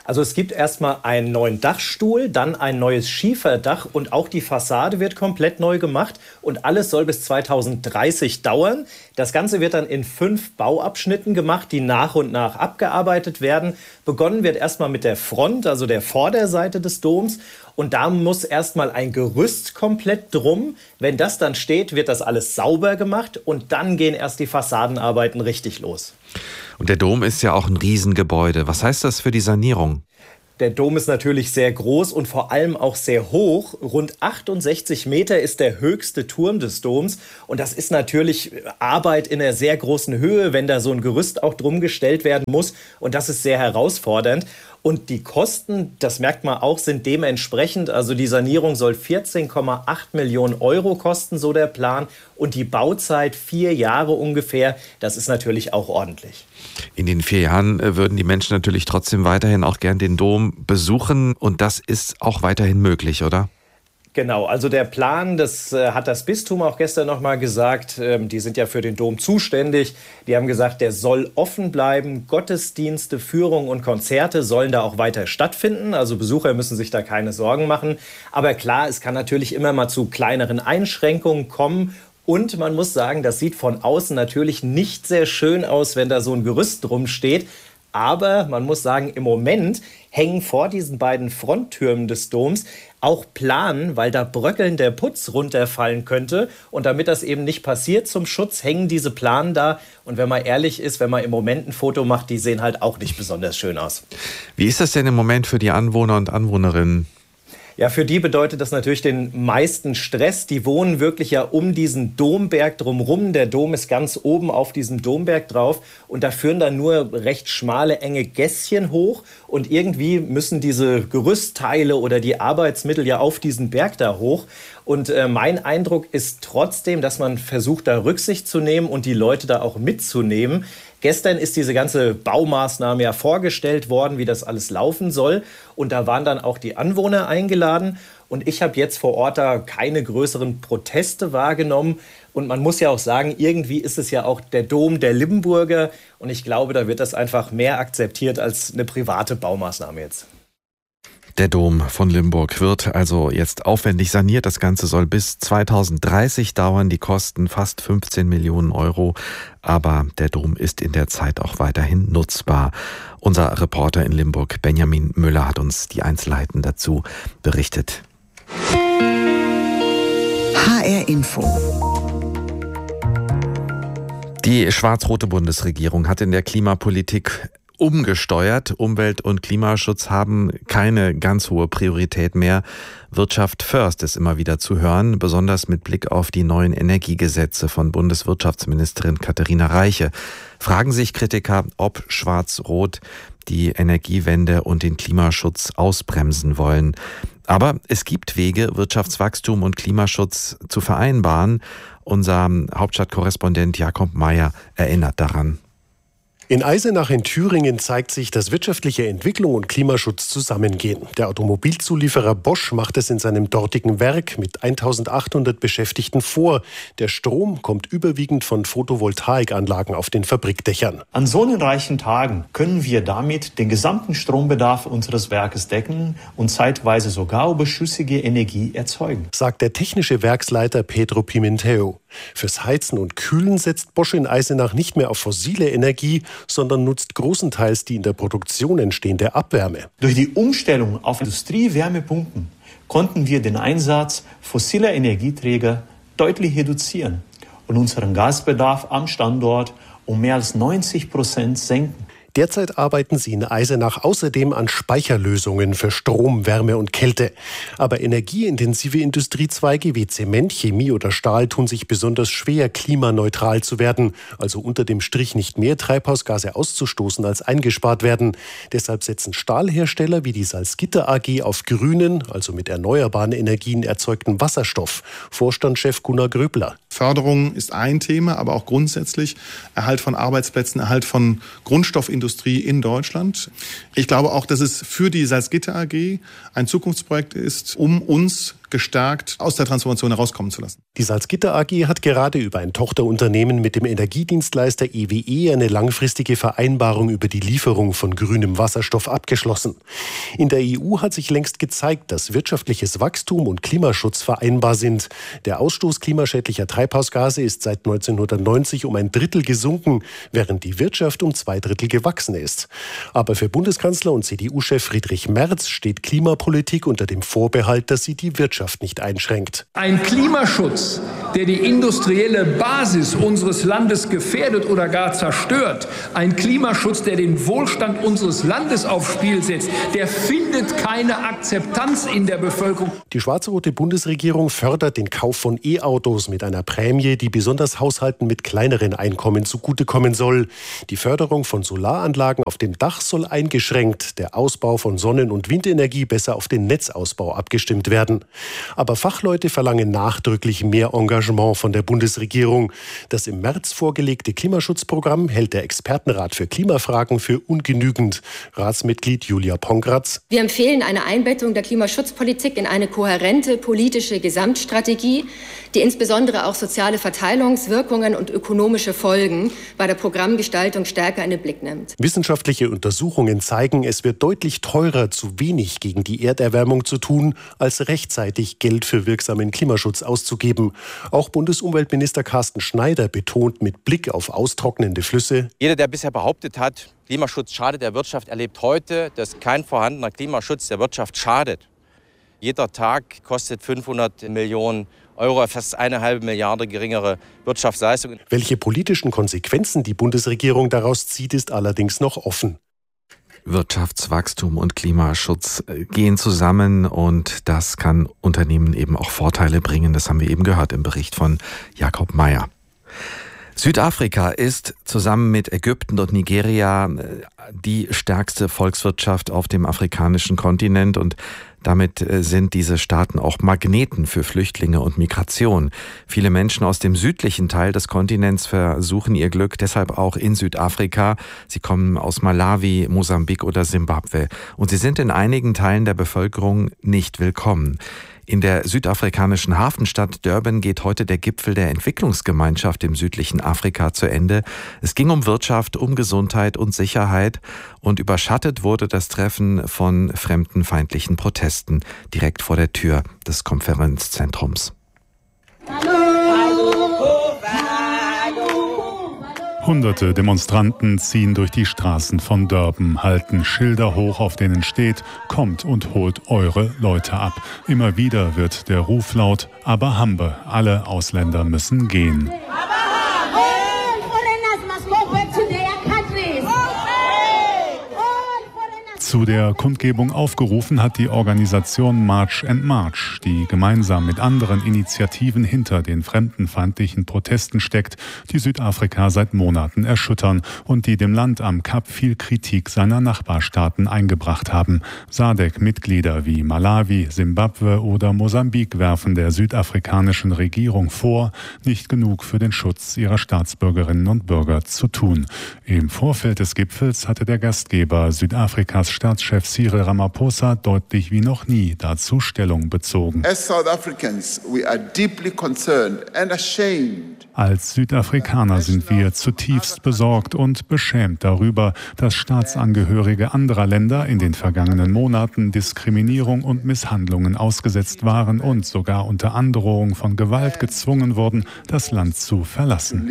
Also es gibt erstmal einen neuen Dachstuhl, dann ein neues Schieferdach und auch die Fassade wird komplett neu gemacht und alles soll bis zweitausenddreißig dauern. Das Ganze wird dann in fünf Bauabschnitten gemacht, die nach und nach abgearbeitet werden. Begonnen wird erstmal mit der Front, also der Vorderseite des Doms. Und da muss erstmal ein Gerüst komplett drum. Wenn das dann steht, wird das alles sauber gemacht und dann gehen erst die Fassadenarbeiten richtig los. Und der Dom ist ja auch ein Riesengebäude. Was heißt das für die Sanierung? Der Dom ist natürlich sehr groß und vor allem auch sehr hoch. Rund achtundsechzig Meter ist der höchste Turm des Doms. Und das ist natürlich Arbeit in einer sehr großen Höhe, wenn da so ein Gerüst auch drum gestellt werden muss. Und das ist sehr herausfordernd. Und die Kosten, das merkt man auch, sind dementsprechend. Also die Sanierung soll vierzehn Komma acht Millionen Euro kosten, so der Plan. Und die Bauzeit vier Jahre ungefähr. Das ist natürlich auch ordentlich. In den vier Jahren würden die Menschen natürlich trotzdem weiterhin auch gern den Dom besuchen. Und das ist auch weiterhin möglich, oder? Genau, also der Plan, das äh, hat das Bistum auch gestern noch mal gesagt, ähm, die sind ja für den Dom zuständig. Die haben gesagt, der soll offen bleiben. Gottesdienste, Führungen und Konzerte sollen da auch weiter stattfinden. Also Besucher müssen sich da keine Sorgen machen. Aber klar, es kann natürlich immer mal zu kleineren Einschränkungen kommen. Und man muss sagen, das sieht von außen natürlich nicht sehr schön aus, wenn da so ein Gerüst drum steht. Aber man muss sagen, im Moment hängen vor diesen beiden Fronttürmen des Doms auch Planen, weil da bröckelnd der Putz runterfallen könnte. Und damit das eben nicht passiert, zum Schutz hängen diese Planen da. Und wenn man ehrlich ist, wenn man im Moment ein Foto macht, die sehen halt auch nicht besonders schön aus. Wie ist das denn im Moment für die Anwohner und Anwohnerinnen? Ja, für die bedeutet das natürlich den meisten Stress. Die wohnen wirklich ja um diesen Domberg drumherum. Der Dom ist ganz oben auf diesem Domberg drauf. Und da führen dann nur recht schmale, enge Gässchen hoch. Und irgendwie müssen diese Gerüstteile oder die Arbeitsmittel ja auf diesen Berg da hoch. Und äh, mein Eindruck ist trotzdem, dass man versucht, da Rücksicht zu nehmen und die Leute da auch mitzunehmen. Gestern ist diese ganze Baumaßnahme ja vorgestellt worden, wie das alles laufen soll. Und da waren dann auch die Anwohner eingeladen. Und ich habe jetzt vor Ort da keine größeren Proteste wahrgenommen. Und man muss ja auch sagen, irgendwie ist es ja auch der Dom der Limburger. Und ich glaube, da wird das einfach mehr akzeptiert als eine private Baumaßnahme jetzt. Der Dom von Limburg wird also jetzt aufwendig saniert. Das Ganze soll bis zweitausenddreißig dauern. Die Kosten fast fünfzehn Millionen Euro. Aber der Dom ist in der Zeit auch weiterhin nutzbar. Unser Reporter in Limburg, Benjamin Müller, hat uns die Einzelheiten dazu berichtet. H R Info. Die schwarz-rote Bundesregierung hat in der Klimapolitik umgesteuert. Umwelt- und Klimaschutz haben keine ganz hohe Priorität mehr. Wirtschaft first ist immer wieder zu hören, besonders mit Blick auf die neuen Energiegesetze von Bundeswirtschaftsministerin Katharina Reiche. Fragen sich Kritiker, ob Schwarz-Rot die Energiewende und den Klimaschutz ausbremsen wollen. Aber es gibt Wege, Wirtschaftswachstum und Klimaschutz zu vereinbaren. Unser Hauptstadtkorrespondent Jakob Meyer erinnert daran. In Eisenach in Thüringen zeigt sich, dass wirtschaftliche Entwicklung und Klimaschutz zusammengehen. Der Automobilzulieferer Bosch macht es in seinem dortigen Werk mit eintausendachthundert Beschäftigten vor. Der Strom kommt überwiegend von Photovoltaikanlagen auf den Fabrikdächern. An sonnenreichen Tagen können wir damit den gesamten Strombedarf unseres Werkes decken und zeitweise sogar überschüssige Energie erzeugen, sagt der technische Werksleiter Pedro Pimentel. Fürs Heizen und Kühlen setzt Bosch in Eisenach nicht mehr auf fossile Energie, sondern nutzt großenteils die in der Produktion entstehende Abwärme. Durch die Umstellung auf Industriewärmepumpen konnten wir den Einsatz fossiler Energieträger deutlich reduzieren und unseren Gasbedarf am Standort um mehr als neunzig Prozent senken. Derzeit arbeiten sie in Eisenach außerdem an Speicherlösungen für Strom, Wärme und Kälte. Aber energieintensive Industriezweige wie Zement, Chemie oder Stahl tun sich besonders schwer, klimaneutral zu werden, also unter dem Strich nicht mehr Treibhausgase auszustoßen, als eingespart werden. Deshalb setzen Stahlhersteller wie die Salzgitter A G auf grünen, also mit erneuerbaren Energien erzeugten Wasserstoff. Vorstandschef Gunnar Gröbler. Förderung ist ein Thema, aber auch grundsätzlich Erhalt von Arbeitsplätzen, Erhalt von Grundstoffindustrie in Deutschland. Ich glaube auch, dass es für die Salzgitter A G ein Zukunftsprojekt ist, um uns gestärkt aus der Transformation herauskommen zu lassen. Die Salzgitter A G hat gerade über ein Tochterunternehmen mit dem Energiedienstleister E W E eine langfristige Vereinbarung über die Lieferung von grünem Wasserstoff abgeschlossen. In der E U hat sich längst gezeigt, dass wirtschaftliches Wachstum und Klimaschutz vereinbar sind. Der Ausstoß klimaschädlicher Treibhausgase ist seit neunzehnhundertneunzig um ein Drittel gesunken, während die Wirtschaft um zwei Drittel gewachsen ist. Aber für Bundeskanzler und C D U-Chef Friedrich Merz steht Klimapolitik unter dem Vorbehalt, dass sie die Wirtschaft nicht einschränkt. Ein Klimaschutz, der die industrielle Basis unseres Landes gefährdet oder gar zerstört, ein Klimaschutz, der den Wohlstand unseres Landes aufs Spiel setzt, der findet keine Akzeptanz in der Bevölkerung. Die schwarz-rote Bundesregierung fördert den Kauf von E-Autos mit einer Prämie, die besonders Haushalten mit kleineren Einkommen zugutekommen soll. Die Förderung von Solaranlagen auf dem Dach soll eingeschränkt, der Ausbau von Sonnen- und Windenergie besser auf den Netzausbau abgestimmt werden. Aber Fachleute verlangen nachdrücklich mehr Engagement von der Bundesregierung. Das im März vorgelegte Klimaschutzprogramm hält der Expertenrat für Klimafragen für ungenügend. Ratsmitglied Julia Pongratz. Wir empfehlen eine Einbettung der Klimaschutzpolitik in eine kohärente politische Gesamtstrategie, die insbesondere auch soziale Verteilungswirkungen und ökonomische Folgen bei der Programmgestaltung stärker in den Blick nimmt. Wissenschaftliche Untersuchungen zeigen, es wird deutlich teurer, zu wenig gegen die Erderwärmung zu tun, als rechtzeitig Geld für wirksamen Klimaschutz auszugeben. Auch Bundesumweltminister Carsten Schneider betont mit Blick auf austrocknende Flüsse: Jeder, der bisher behauptet hat, Klimaschutz schadet der Wirtschaft, erlebt heute, dass kein vorhandener Klimaschutz der Wirtschaft schadet. Jeder Tag kostet fünfhundert Millionen Euro, fast eine halbe Milliarde geringere Wirtschaftsleistung. Welche politischen Konsequenzen die Bundesregierung daraus zieht, ist allerdings noch offen. Wirtschaftswachstum und Klimaschutz gehen zusammen und das kann Unternehmen eben auch Vorteile bringen. Das haben wir eben gehört im Bericht von Jakob Mayer. Südafrika ist zusammen mit Ägypten und Nigeria die stärkste Volkswirtschaft auf dem afrikanischen Kontinent und damit sind diese Staaten auch Magneten für Flüchtlinge und Migration. Viele Menschen aus dem südlichen Teil des Kontinents versuchen ihr Glück deshalb auch in Südafrika. Sie kommen aus Malawi, Mosambik oder Simbabwe und sie sind in einigen Teilen der Bevölkerung nicht willkommen. In der südafrikanischen Hafenstadt Durban geht heute der Gipfel der Entwicklungsgemeinschaft im südlichen Afrika zu Ende. Es ging um Wirtschaft, um Gesundheit und Sicherheit und überschattet wurde das Treffen von fremdenfeindlichen Protesten direkt vor der Tür des Konferenzzentrums. Hunderte Demonstranten ziehen durch die Straßen von Durban, halten Schilder hoch, auf denen steht: Kommt und holt eure Leute ab. Immer wieder wird der Ruf laut: Aber Hambe, alle Ausländer müssen gehen. Zu der Kundgebung aufgerufen hat die Organisation March and March, die gemeinsam mit anderen Initiativen hinter den fremdenfeindlichen Protesten steckt, die Südafrika seit Monaten erschüttern und die dem Land am Kap viel Kritik seiner Nachbarstaaten eingebracht haben. S A D C-Mitglieder wie Malawi, Simbabwe oder Mosambik werfen der südafrikanischen Regierung vor, nicht genug für den Schutz ihrer Staatsbürgerinnen und Bürger zu tun. Im Vorfeld des Gipfels hatte der Gastgeber Südafrikas Staatschef Cyril Ramaphosa deutlich wie noch nie dazu Stellung bezogen. As South Africans, we are deeply concerned and ashamed. Als Südafrikaner sind wir zutiefst besorgt und beschämt darüber, dass Staatsangehörige anderer Länder in den vergangenen Monaten Diskriminierung und Misshandlungen ausgesetzt waren und sogar unter Androhung von Gewalt gezwungen wurden, das Land zu verlassen.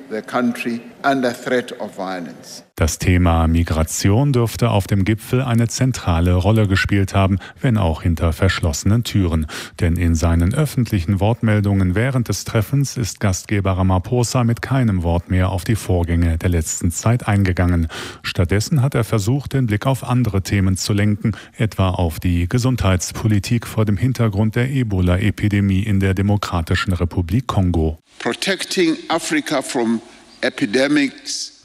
Das Thema Migration dürfte auf dem Gipfel eine zentrale Rolle gespielt haben, wenn auch hinter verschlossenen Türen. Denn in seinen öffentlichen Wortmeldungen während des Treffens ist Gastgeber Ramaphosa mit keinem Wort mehr auf die Vorgänge der letzten Zeit eingegangen. Stattdessen hat er versucht, den Blick auf andere Themen zu lenken, etwa auf die Gesundheitspolitik vor dem Hintergrund der Ebola-Epidemie in der Demokratischen Republik Kongo. Protecting Africa from epidemics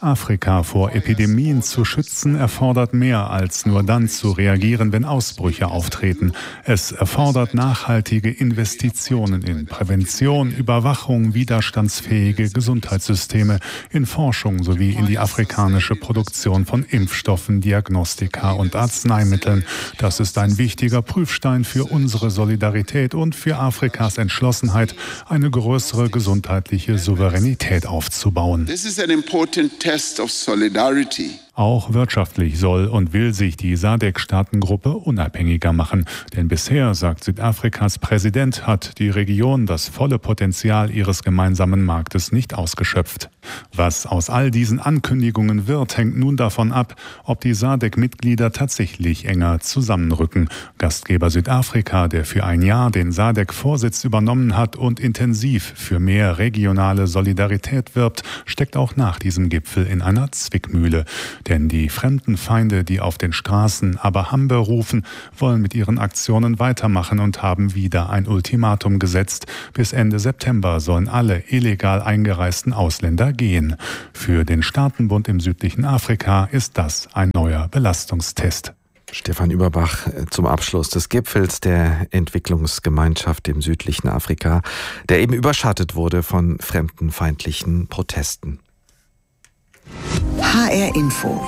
Afrika vor Epidemien zu schützen, erfordert mehr als nur dann zu reagieren, wenn Ausbrüche auftreten. Es erfordert nachhaltige Investitionen in Prävention, Überwachung, widerstandsfähige Gesundheitssysteme, in Forschung sowie in die afrikanische Produktion von Impfstoffen, Diagnostika und Arzneimitteln. Das ist ein wichtiger Prüfstein für unsere Solidarität und für Afrikas Entschlossenheit, eine größere gesundheitliche Souveränität aufzubauen. This is an important test of solidarity. Auch wirtschaftlich soll und will sich die SADC-Staatengruppe unabhängiger machen. Denn bisher, sagt Südafrikas Präsident, hat die Region das volle Potenzial ihres gemeinsamen Marktes nicht ausgeschöpft. Was aus all diesen Ankündigungen wird, hängt nun davon ab, ob die SADC-Mitglieder tatsächlich enger zusammenrücken. Gastgeber Südafrika, der für ein Jahr den SADC-Vorsitz übernommen hat und intensiv für mehr regionale Solidarität wirbt, steckt auch nach diesem Gipfel in einer Zwickmühle. Denn die fremden Feinde, die auf den Straßen Abahambe rufen, wollen mit ihren Aktionen weitermachen und haben wieder ein Ultimatum gesetzt. Bis Ende September sollen alle illegal eingereisten Ausländer gehen. Für den Staatenbund im südlichen Afrika ist das ein neuer Belastungstest. Stefan Überbach zum Abschluss des Gipfels der Entwicklungsgemeinschaft im südlichen Afrika, der eben überschattet wurde von fremdenfeindlichen Protesten. H R Info.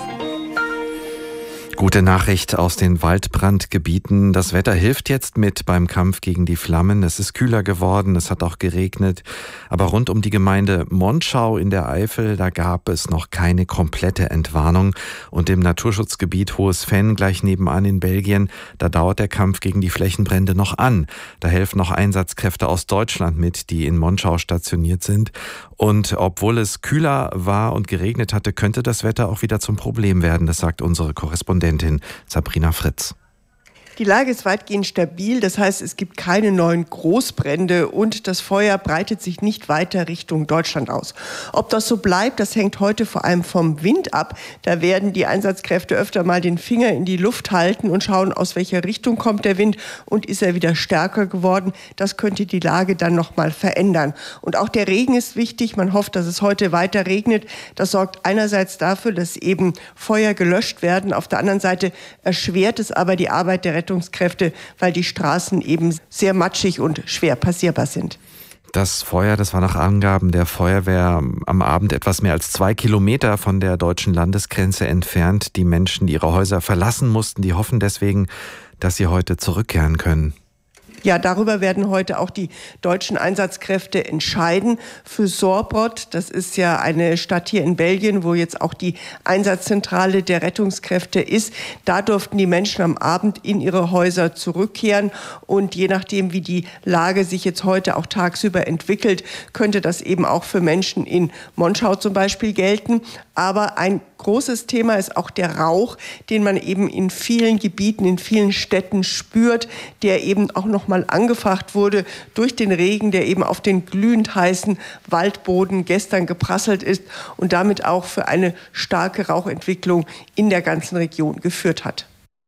Gute Nachricht aus den Waldbrandgebieten. Das Wetter hilft jetzt mit beim Kampf gegen die Flammen. Es ist kühler geworden, es hat auch geregnet. Aber rund um die Gemeinde Monschau in der Eifel, da gab es noch keine komplette Entwarnung. Und im Naturschutzgebiet Hohes Venn, gleich nebenan in Belgien, da dauert der Kampf gegen die Flächenbrände noch an. Da helfen noch Einsatzkräfte aus Deutschland mit, die in Monschau stationiert sind. Und obwohl es kühler war und geregnet hatte, könnte das Wetter auch wieder zum Problem werden. Das sagt unsere Korrespondentin Sabrina Fritz. Die Lage ist weitgehend stabil, das heißt, es gibt keine neuen Großbrände und das Feuer breitet sich nicht weiter Richtung Deutschland aus. Ob das so bleibt, das hängt heute vor allem vom Wind ab. Da werden die Einsatzkräfte öfter mal den Finger in die Luft halten und schauen, aus welcher Richtung kommt der Wind und ist er wieder stärker geworden. Das könnte die Lage dann nochmal verändern. Und auch der Regen ist wichtig. Man hofft, dass es heute weiter regnet. Das sorgt einerseits dafür, dass eben Feuer gelöscht werden. Auf der anderen Seite erschwert es aber die Arbeit der Rettungskräfte, weil die Straßen eben sehr matschig und schwer passierbar sind. Das Feuer, das war nach Angaben der Feuerwehr am Abend etwas mehr als zwei Kilometer von der deutschen Landesgrenze entfernt. Die Menschen, die ihre Häuser verlassen mussten, die hoffen deswegen, dass sie heute zurückkehren können. Ja, darüber werden heute auch die deutschen Einsatzkräfte entscheiden. Für Sorbrot, das ist ja eine Stadt hier in Belgien, wo jetzt auch die Einsatzzentrale der Rettungskräfte ist. Da durften die Menschen am Abend in ihre Häuser zurückkehren. Und je nachdem, wie die Lage sich jetzt heute auch tagsüber entwickelt, könnte das eben auch für Menschen in Monschau zum Beispiel gelten. Aber ein großes Thema ist auch der Rauch, den man eben in vielen Gebieten, in vielen Städten spürt, der eben auch noch mal angefacht wurde durch den Regen, der eben auf den glühend heißen Waldboden gestern geprasselt ist und damit auch für eine starke Rauchentwicklung in der ganzen Region geführt hat.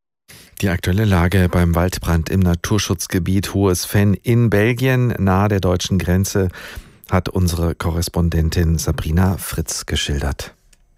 Die aktuelle Lage beim Waldbrand im Naturschutzgebiet Hohes Venn in Belgien, nahe der deutschen Grenze, hat unsere Korrespondentin Sabrina Fritz geschildert.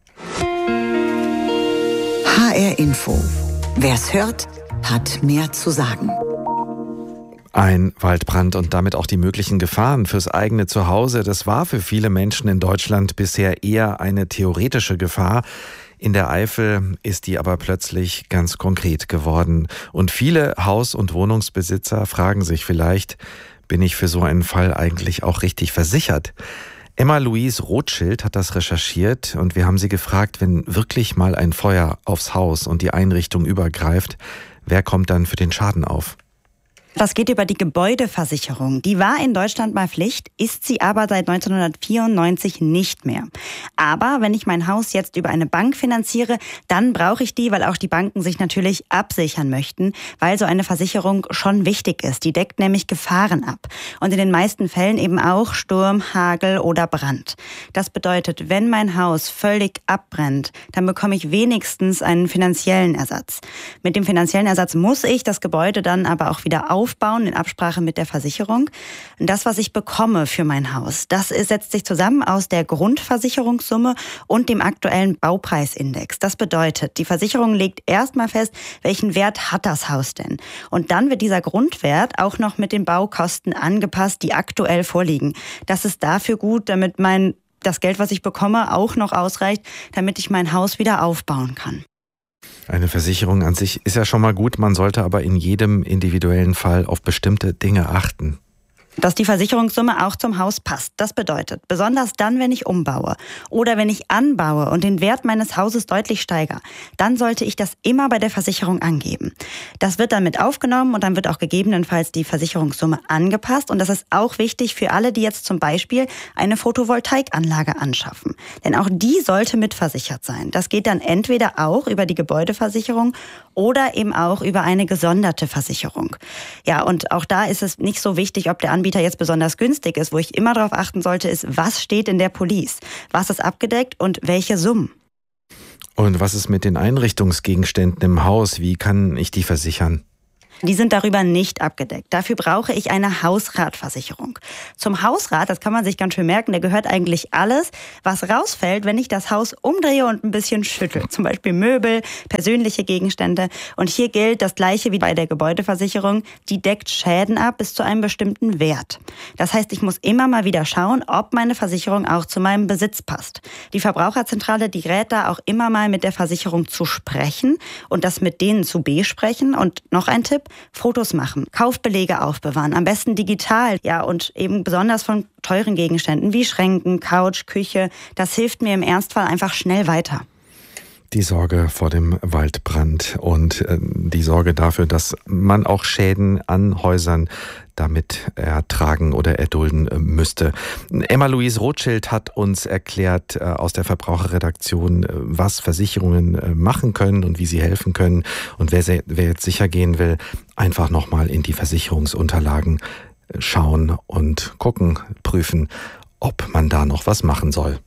H R Info. Wer's hört, hat mehr zu sagen. Ein Waldbrand und damit auch die möglichen Gefahren fürs eigene Zuhause, das war für viele Menschen in Deutschland bisher eher eine theoretische Gefahr. In der Eifel ist die aber plötzlich ganz konkret geworden. Und viele Haus- und Wohnungsbesitzer fragen sich vielleicht, bin ich für so einen Fall eigentlich auch richtig versichert? Emma-Louise Rothschild hat das recherchiert und wir haben sie gefragt, wenn wirklich mal ein Feuer aufs Haus und die Einrichtung übergreift, wer kommt dann für den Schaden auf? Das geht über die Gebäudeversicherung. Die war in Deutschland mal Pflicht, ist sie aber seit neunzehnhundertvierundneunzig nicht mehr. Aber wenn ich mein Haus jetzt über eine Bank finanziere, dann brauche ich die, weil auch die Banken sich natürlich absichern möchten, weil so eine Versicherung schon wichtig ist. Die deckt nämlich Gefahren ab. Und in den meisten Fällen eben auch Sturm, Hagel oder Brand. Das bedeutet, wenn mein Haus völlig abbrennt, dann bekomme ich wenigstens einen finanziellen Ersatz. Mit dem finanziellen Ersatz muss ich das Gebäude dann aber auch wieder aufbauen. aufbauen in Absprache mit der Versicherung. Und das, was ich bekomme für mein Haus, das setzt sich zusammen aus der Grundversicherungssumme und dem aktuellen Baupreisindex. Das bedeutet, die Versicherung legt erstmal fest, welchen Wert hat das Haus denn? Und dann wird dieser Grundwert auch noch mit den Baukosten angepasst, die aktuell vorliegen. Das ist dafür gut, damit mein das Geld, was ich bekomme, auch noch ausreicht, damit ich mein Haus wieder aufbauen kann. Eine Versicherung an sich ist ja schon mal gut, man sollte aber in jedem individuellen Fall auf bestimmte Dinge achten. Dass die Versicherungssumme auch zum Haus passt. Das bedeutet, besonders dann, wenn ich umbaue oder wenn ich anbaue und den Wert meines Hauses deutlich steigere, dann sollte ich das immer bei der Versicherung angeben. Das wird dann mit aufgenommen und dann wird auch gegebenenfalls die Versicherungssumme angepasst. Und das ist auch wichtig für alle, die jetzt zum Beispiel eine Photovoltaikanlage anschaffen. Denn auch die sollte mitversichert sein. Das geht dann entweder auch über die Gebäudeversicherung oder eben auch über eine gesonderte Versicherung. Ja, und auch da ist es nicht so wichtig, ob der Anbieter jetzt besonders günstig ist. Wo ich immer darauf achten sollte, ist, was steht in der Police? Was ist abgedeckt und welche Summen? Und was ist mit den Einrichtungsgegenständen im Haus? Wie kann ich die versichern? Die sind darüber nicht abgedeckt. Dafür brauche ich eine Hausratversicherung. Zum Hausrat, das kann man sich ganz schön merken, da gehört eigentlich alles, was rausfällt, wenn ich das Haus umdrehe und ein bisschen schüttel. Zum Beispiel Möbel, persönliche Gegenstände. Und hier gilt das Gleiche wie bei der Gebäudeversicherung. Die deckt Schäden ab bis zu einem bestimmten Wert. Das heißt, ich muss immer mal wieder schauen, ob meine Versicherung auch zu meinem Besitz passt. Die Verbraucherzentrale, die rät da auch immer mal mit der Versicherung zu sprechen und das mit denen zu besprechen. Und noch ein Tipp: Fotos machen, Kaufbelege aufbewahren, am besten digital, ja, und eben besonders von teuren Gegenständen wie Schränken, Couch, Küche. Das hilft mir im Ernstfall einfach schnell weiter. Die Sorge vor dem Waldbrand und äh, die Sorge dafür, dass man auch Schäden an Häusern damit ertragen oder erdulden äh, müsste. Emma-Louise Rothschild hat uns erklärt äh, aus der Verbraucherredaktion, äh, was Versicherungen äh, machen können und wie sie helfen können. Und wer, wer jetzt sicher gehen will, einfach nochmal in die Versicherungsunterlagen schauen und gucken, prüfen, ob man da noch was machen soll.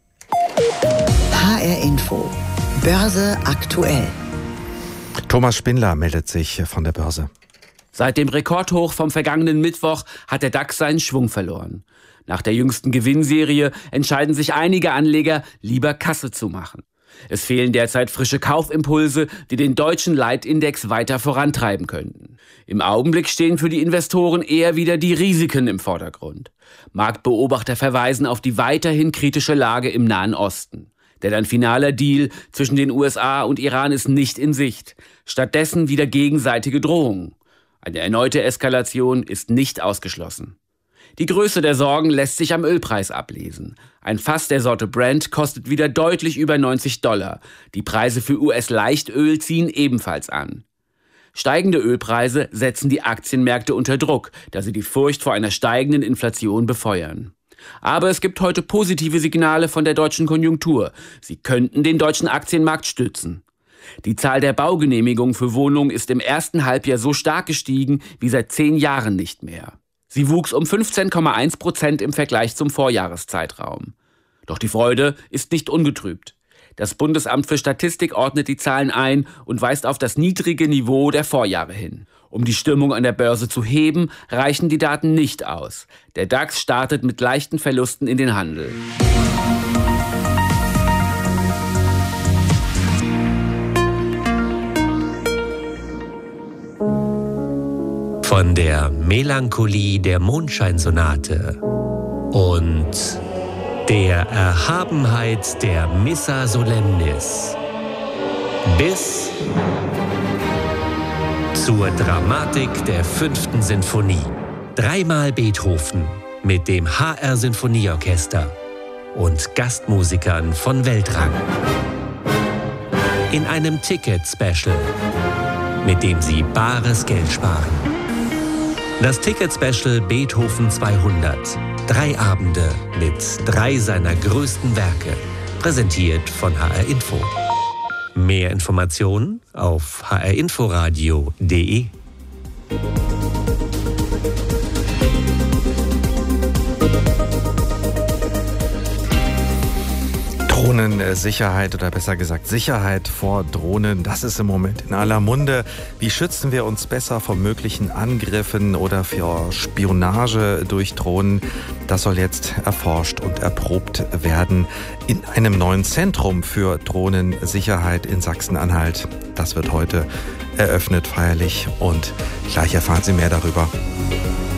H R Info. Börse aktuell. Thomas Spindler meldet sich von der Börse. Seit dem Rekordhoch vom vergangenen Mittwoch hat der DAX seinen Schwung verloren. Nach der jüngsten Gewinnserie entscheiden sich einige Anleger, lieber Kasse zu machen. Es fehlen derzeit frische Kaufimpulse, die den deutschen Leitindex weiter vorantreiben könnten. Im Augenblick stehen für die Investoren eher wieder die Risiken im Vordergrund. Marktbeobachter verweisen auf die weiterhin kritische Lage im Nahen Osten. Denn ein finaler Deal zwischen den U S A und Iran ist nicht in Sicht. Stattdessen wieder gegenseitige Drohungen. Eine erneute Eskalation ist nicht ausgeschlossen. Die Größe der Sorgen lässt sich am Ölpreis ablesen. Ein Fass der Sorte Brent kostet wieder deutlich über neunzig Dollar. Die Preise für U S-Leichtöl ziehen ebenfalls an. Steigende Ölpreise setzen die Aktienmärkte unter Druck, da sie die Furcht vor einer steigenden Inflation befeuern. Aber es gibt heute positive Signale von der deutschen Konjunktur. Sie könnten den deutschen Aktienmarkt stützen. Die Zahl der Baugenehmigungen für Wohnungen ist im ersten Halbjahr so stark gestiegen wie seit zehn Jahren nicht mehr. Sie wuchs um fünfzehn Komma eins Prozent im Vergleich zum Vorjahreszeitraum. Doch die Freude ist nicht ungetrübt. Das Bundesamt für Statistik ordnet die Zahlen ein und weist auf das niedrige Niveau der Vorjahre hin. Um die Stimmung an der Börse zu heben, reichen die Daten nicht aus. Der DAX startet mit leichten Verlusten in den Handel. Von der Melancholie der Mondscheinsonate und der Erhabenheit der Missa Solemnis bis zur Dramatik der fünften Sinfonie. Dreimal Beethoven mit dem H R Sinfonieorchester und Gastmusikern von Weltrang. In einem Ticket-Special, mit dem Sie bares Geld sparen. Das Ticket-Special Beethoven zweihundert. Drei Abende mit drei seiner größten Werke. Präsentiert von H R Info. Mehr Informationen auf h r inforadio punkt d e. Drohnensicherheit oder besser gesagt Sicherheit vor Drohnen, das ist im Moment in aller Munde. Wie schützen wir uns besser vor möglichen Angriffen oder vor Spionage durch Drohnen? Das soll jetzt erforscht und erprobt werden in einem neuen Zentrum für Drohnensicherheit in Sachsen-Anhalt. Das wird heute eröffnet feierlich und gleich erfahren Sie mehr darüber.